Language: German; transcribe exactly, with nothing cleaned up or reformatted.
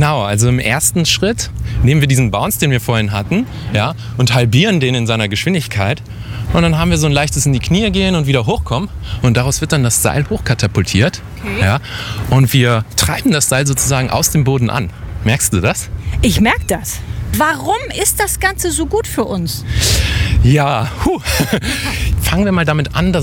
Genau, also im ersten Schritt nehmen wir diesen Bounce, den wir vorhin hatten, ja, und halbieren den in seiner Geschwindigkeit. Und dann haben wir so ein leichtes in die Knie gehen und wieder hochkommen. Und daraus wird dann das Seil hochkatapultiert. Okay. Ja, und wir treiben das Seil sozusagen aus dem Boden an. Merkst du das? Ich merke das. Warum ist das Ganze so gut für uns? Ja, huh. Fangen wir mal damit an, dass